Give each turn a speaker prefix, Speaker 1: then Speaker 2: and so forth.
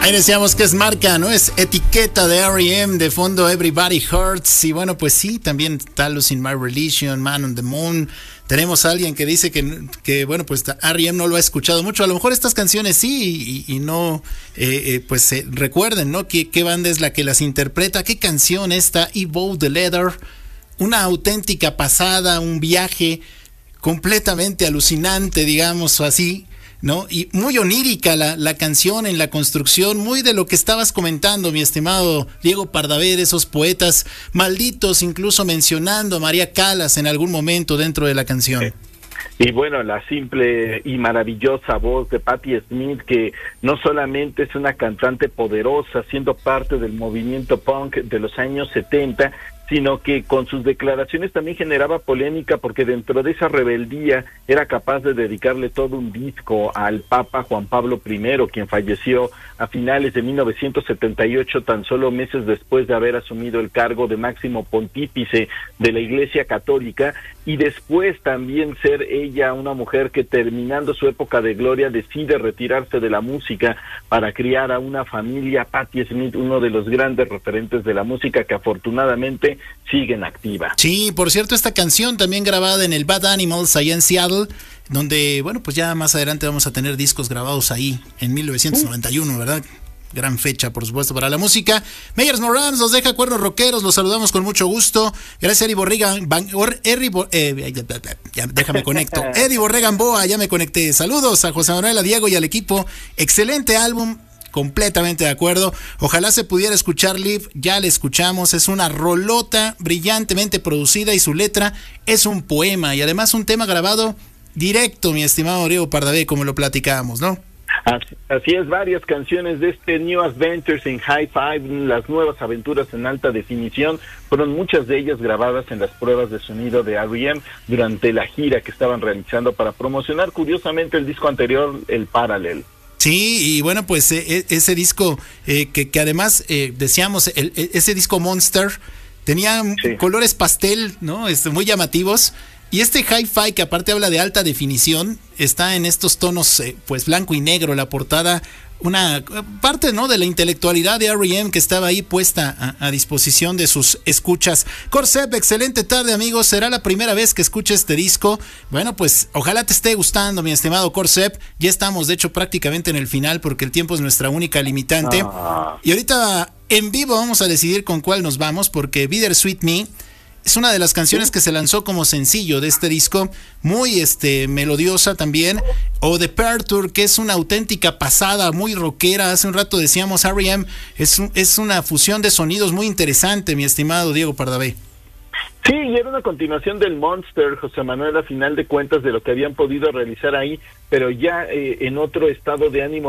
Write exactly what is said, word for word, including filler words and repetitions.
Speaker 1: Ahí decíamos que es marca, ¿no? Es etiqueta de R E M, de fondo Everybody Hurts. Y bueno, pues sí, también está Losing My Religion, Man on the Moon. Tenemos a alguien que dice que, que bueno, pues R E M no lo ha escuchado mucho. A lo mejor estas canciones sí, y, y no, eh, eh, pues eh, recuerden, ¿no? ¿Qué, qué banda es la que las interpreta? ¿Qué canción esta? Evolve the Leather. Una auténtica pasada, un viaje completamente alucinante, digamos así, ¿no? Y muy onírica la, la canción en la construcción, muy de lo que estabas comentando, mi estimado Diego Pardavé, esos poetas malditos, incluso mencionando a María Callas en algún momento dentro de la canción.
Speaker 2: Sí. Y bueno, la simple y maravillosa voz de Patti Smith, que no solamente es una cantante poderosa, siendo parte del movimiento punk de los años setenta, sino que con sus declaraciones también generaba polémica, porque dentro de esa rebeldía era capaz de dedicarle todo un disco al Papa Juan Pablo primero, quien falleció a finales de mil novecientos setenta y ocho, tan solo meses después de haber asumido el cargo de máximo pontífice de la Iglesia Católica, y después también ser ella una mujer que, terminando su época de gloria, decide retirarse de la música para criar a una familia. Patti Smith, uno de los grandes referentes de la música, que afortunadamente siguen activa.
Speaker 1: Sí, por cierto, esta canción también grabada en el Bad Animals allá en Seattle, donde, bueno, pues ya más adelante vamos a tener discos grabados ahí en mil novecientos noventa y uno, ¿verdad? Gran fecha, por supuesto, para la música. Meyers Morams nos deja Cuernos Rockeros, los saludamos con mucho gusto. Gracias, Eddie Borregan, Van, or, Eri, eh, ya, ya, ya, déjame conecto. Eddie Borregan Boa, ya me conecté. Saludos a José Manuel, a Diego y al equipo. Excelente álbum. Completamente de acuerdo. Ojalá se pudiera escuchar live. Ya la escuchamos. Es una rolota brillantemente producida y su letra es un poema y además un tema grabado directo, mi estimado Diego Pardavé, como lo platicábamos, ¿no?
Speaker 2: Así, así es, varias canciones de este New Adventures in High Five, las nuevas aventuras en alta definición, fueron muchas de ellas grabadas en las pruebas de sonido de R E M durante la gira que estaban realizando para promocionar, curiosamente, el disco anterior, el Parallel.
Speaker 1: Sí, y bueno, pues eh, ese disco eh, que, que además eh, decíamos, el, ese disco Monster tenía sí. colores pastel, ¿no? Este, muy llamativos. Y este Hi-Fi, que aparte habla de alta definición, está en estos tonos eh, pues blanco y negro, la portada, una parte, ¿no?, de la intelectualidad de R E M que estaba ahí puesta a, a disposición de sus escuchas. Corsep, excelente tarde, amigos, será la primera vez que escuche este disco. Bueno, pues ojalá te esté gustando, mi estimado Corsep. Ya estamos, de hecho, prácticamente en el final, porque el tiempo es nuestra única limitante. Ah. Y ahorita en vivo vamos a decidir con cuál nos vamos, porque Bittersweet Me es una de las canciones que se lanzó como sencillo de este disco, muy este melodiosa también, o The Perture, que es una auténtica pasada, muy rockera. Hace un rato decíamos R E M, es, un, es una fusión de sonidos muy interesante, mi estimado Diego Pardavé.
Speaker 2: Sí, y era una continuación del Monster, José Manuel, a final de cuentas, de lo que habían podido realizar ahí, pero ya eh, en otro estado de ánimo